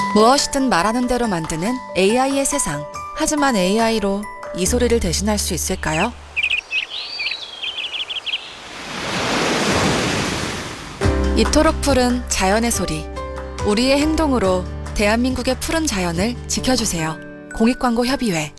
무엇이든 말하는 대로 만드는 AI의 세상. 하지만 AI로 이 소리를 대신할 수 있을까요? 이토록 푸른 자연의 소리. 우리의 행동으로 대한민국의 푸른 자연을 지켜주세요. 공익광고협의회.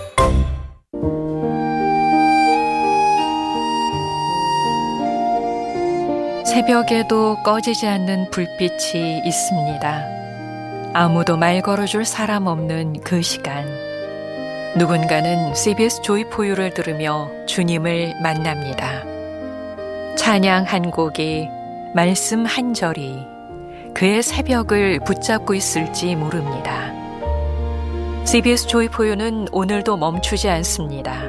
새벽에도 꺼지지 않는 불빛이 있습니다. 아무도 말 걸어줄 사람 없는 그 시간. 누군가는 CBS 조이포유를 들으며 주님을 만납니다. 찬양 한 곡이, 말씀 한 절이 그의 새벽을 붙잡고 있을지 모릅니다. CBS 조이포유는 오늘도 멈추지 않습니다.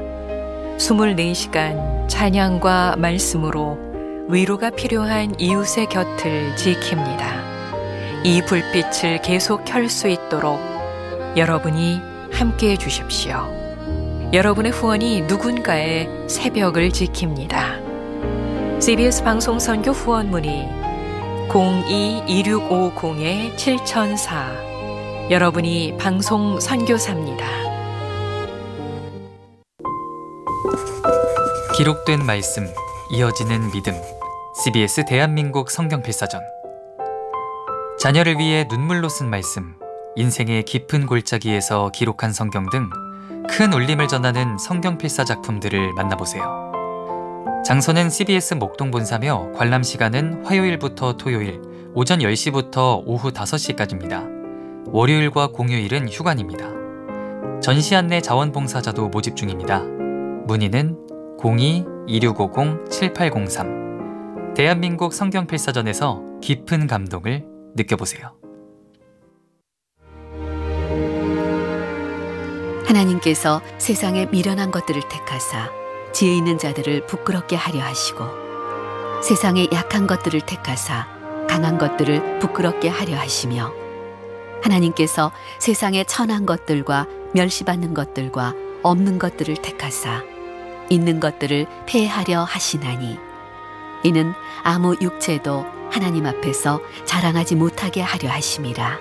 24시간 찬양과 말씀으로 위로가 필요한 이웃의 곁을 지킵니다. 이 불빛을 계속 켤 수 있도록 여러분이 함께해 주십시오. 여러분의 후원이 누군가의 새벽을 지킵니다. CBS 방송 선교 후원 문의 02-2650-7004. 여러분이 방송 선교사입니다. 기록된 말씀, 이어지는 믿음. CBS 대한민국 성경필사전. 자녀를 위해 눈물로 쓴 말씀, 인생의 깊은 골짜기에서 기록한 성경 등 큰 울림을 전하는 성경필사 작품들을 만나보세요. 장소는 CBS 목동본사며 관람 시간은 화요일부터 토요일 오전 10시부터 오후 5시까지입니다. 월요일과 공휴일은 휴관입니다. 전시 안내 자원봉사자도 모집 중입니다. 문의는 02-2650-7803. 대한민국 성경필사전에서 깊은 감동을 느껴보세요. 하나님께서 세상에 미련한 것들을 택하사 지혜 있는 자들을 부끄럽게 하려 하시고 세상에 약한 것들을 택하사 강한 것들을 부끄럽게 하려 하시며 하나님께서 세상에 천한 것들과 멸시받는 것들과 없는 것들을 택하사 있는 것들을 폐하려 하시나니 이는 아무 육체도 하나님 앞에서 자랑하지 못하게 하려 하심이라.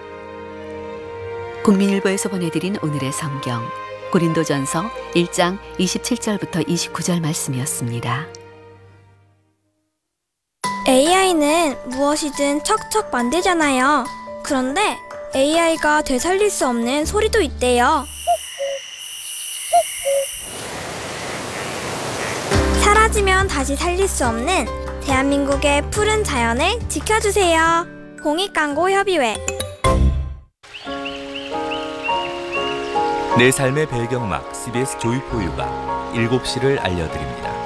국민일보에서 보내드린 오늘의 성경 고린도전서 1장 27절부터 29절 말씀이었습니다. AI는 무엇이든 척척 만들잖아요. 그런데 AI가 되살릴 수 없는 소리도 있대요. 사라지면 다시 살릴 수 없는 대한민국의 푸른 자연을 지켜주세요. 공익광고협의회. 내 삶의 배경막 CBS 조이포유가 7시를 알려드립니다.